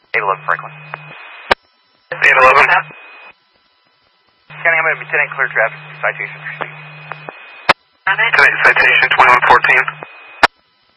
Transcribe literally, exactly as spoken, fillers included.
eight eleven Franklin. eight eleven. County, I'm going to be Lieutenant Clear Traffic Citation for speed. Lieutenant Citation twenty-one fourteen.